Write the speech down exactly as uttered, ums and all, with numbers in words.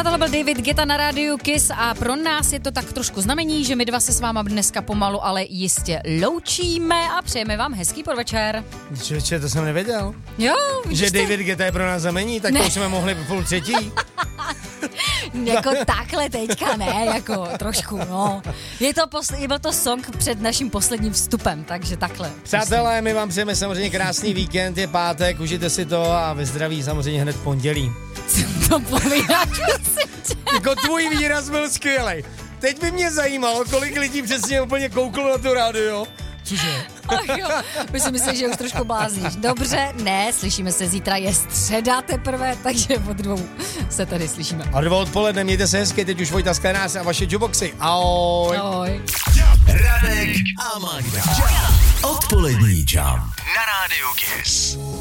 Tohle byl David Guetta na rádiu Kiss a pro nás je to tak trošku znamení, že my dva se s váma dneska pomalu, ale jistě loučíme a přejeme vám hezký podvečer. Čeče, to jsem nevěděl. Jo, že David Guetta je pro nás znamení, tak ne. To už jsme mohli půl třetí. Jako takhle teďka ne, jako trošku, no. Je to posl- byl to song před naším posledním vstupem, takže takhle. Přátelé, my vám přejeme samozřejmě krásný víkend, je pátek, užijte si to a ve zdraví samozřejmě hned v pondělí. Co to povídáš? Jako tvůj výraz byl skvělej. Teď by mě zajímalo, kolik lidí přesně úplně kouklo na tu rádio. Cože? Ach jo, už si myslím, že už trošku blázníš. Dobře, ne, slyšíme se zítra, je středa teprve, takže od dvou se tady slyšíme. A dva odpoledne, mějte se hezky, teď už Vojta Sklenář a vaše juboxy. Ahoj. Ahoj. Radek a Magda. Odpolední jam na rádiu Kiss.